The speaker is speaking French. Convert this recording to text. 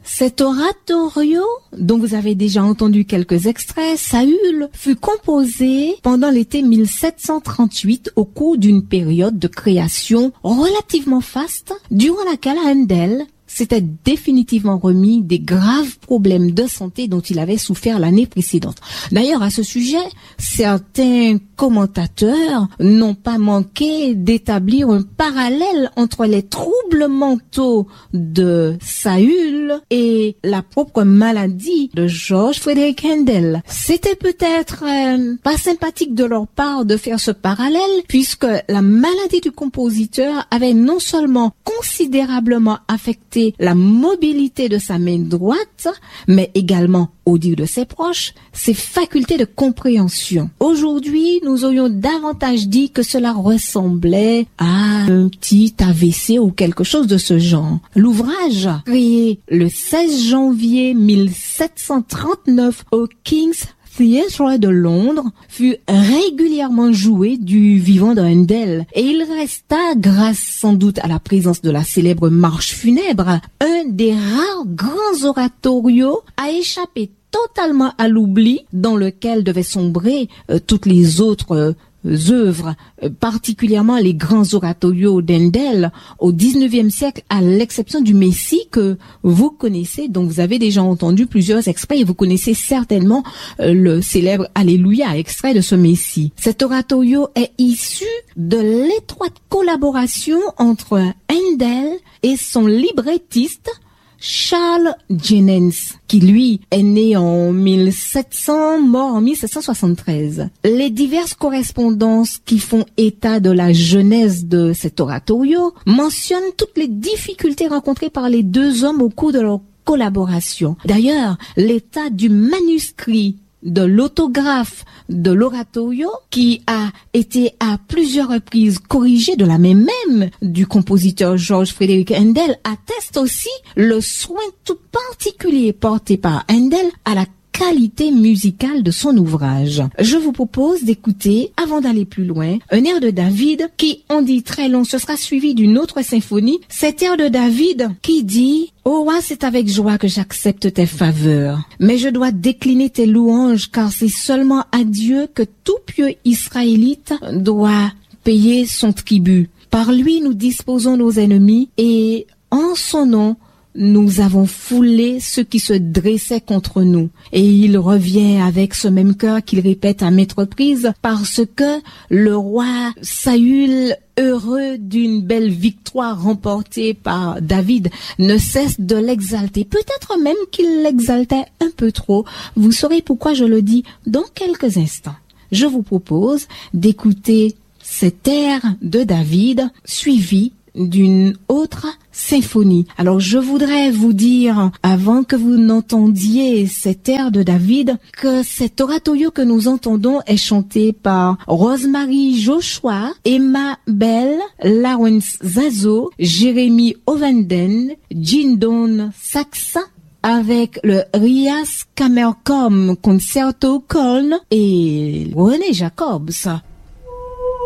Cet oratorio, dont vous avez déjà entendu quelques extraits, Saül, fut composé pendant l'été 1738 au cours d'une période de création relativement faste, durant laquelle Handel s'était définitivement remis des graves problèmes de santé dont il avait souffert l'année précédente. D'ailleurs, à ce sujet, certains commentateurs n'ont pas manqué d'établir un parallèle entre les troubles mentaux de Saül et la propre maladie de George Frederick Handel. C'était peut-être pas sympathique de leur part de faire ce parallèle, puisque la maladie du compositeur avait non seulement considérablement affecté la mobilité de sa main droite, mais également, au dire de ses proches, ses facultés de compréhension. Aujourd'hui, nous aurions davantage dit que cela ressemblait à un petit AVC ou quelque chose de ce genre. L'ouvrage, créé le 16 janvier 1739 au King's Theatre de Londres, fut régulièrement joué du vivant de Handel, et il resta, grâce sans doute à la présence de la célèbre marche funèbre, un des rares grands oratorios à échapper totalement à l'oubli dans lequel devaient sombrer toutes les autres œuvres, particulièrement les grands oratorios d'Handel au XIXe siècle, à l'exception du Messie que vous connaissez, dont vous avez déjà entendu plusieurs extraits, et vous connaissez certainement le célèbre Alléluia, extrait de ce Messie. Cet oratorio est issu de l'étroite collaboration entre Handel et son librettiste Charles Jennens, qui lui est né en 1700, mort en 1773. Les diverses correspondances qui font état de la genèse de cet oratorio mentionnent toutes les difficultés rencontrées par les deux hommes au cours de leur collaboration. D'ailleurs, l'état du manuscrit de l'autographe de l'oratorio, qui a été à plusieurs reprises corrigé de la main même du compositeur George Frederick Handel, atteste aussi le soin tout particulier porté par Handel à la qualité musicale de son ouvrage. Je vous propose d'écouter, avant d'aller plus loin, un air de David qui, on dit très long, ce sera suivi d'une autre symphonie, cet air de David qui dit: ô roi, c'est avec joie que j'accepte tes faveurs, mais je dois décliner tes louanges, car c'est seulement à Dieu que tout pieux israélite doit payer son tribut. Par lui, nous disposons nos ennemis, et en son nom, nous avons foulé ceux qui se dressaient contre nous. Et il revient avec ce même cœur qu'il répète à maintes reprises, parce que le roi Saül, heureux d'une belle victoire remportée par David, ne cesse de l'exalter. Peut-être même qu'il l'exaltait un peu trop. Vous saurez pourquoi je le dis dans quelques instants. Je vous propose d'écouter cet air de David, suivi d'une autre symphonie. Alors je voudrais vous dire, avant que vous n'entendiez cet air de David, que cet oratorio que nous entendons est chanté par Rosemary Joshua, Emma Bell, Lawrence Zazo, Jérémy Ovenden, Jindon Saxa, avec le Rias Kammerchor Concerto Köln et René Jacobs.